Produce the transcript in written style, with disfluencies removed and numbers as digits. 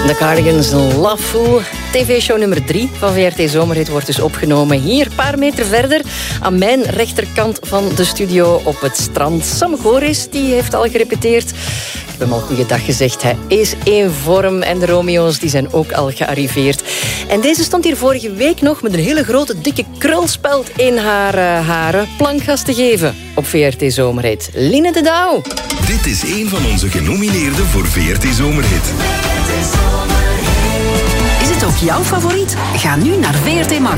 De Cardigans, Love Fool. TV-show nummer 3 van VRT Zomerhit wordt dus opgenomen. Hier, een paar meter verder, aan mijn rechterkant van de studio op het strand. Sam Goris, die heeft al gerepeteerd. Ik heb hem al goeiedag gezegd. Hij is in vorm en de Romeo's die zijn ook al gearriveerd. En deze stond hier vorige week nog met een hele grote, dikke krulspeld in haar haren plankgas te geven op VRT Zomerhit. Line de Douw. Dit is een van onze genomineerden voor VRT Zomerhit. Is het ook jouw favoriet? Ga nu naar VRT Max.